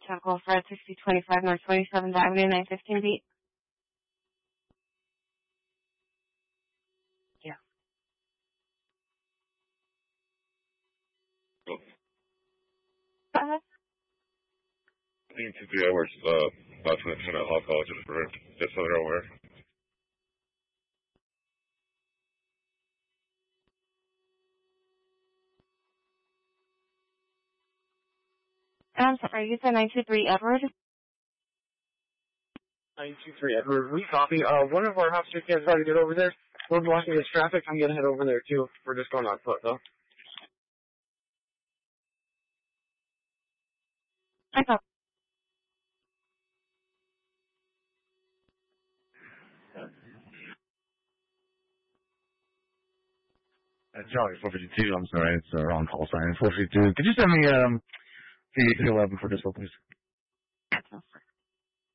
Temple Fred 6025 North 27th Avenue, 915 beat. Yeah. Oh. Go ahead. I think 2, 3 hours, about 20% of alcohol just so they're aware. I'm sorry, you said 923 Edward? 923 Edward, we copy. One of our officers can't try to get over there. We're blocking this traffic. I'm gonna head over there too. We're just going on foot though. I thought. Charlie 452, I'm sorry, it's the wrong call sign. 452. Could you send me the 11 for this one, please?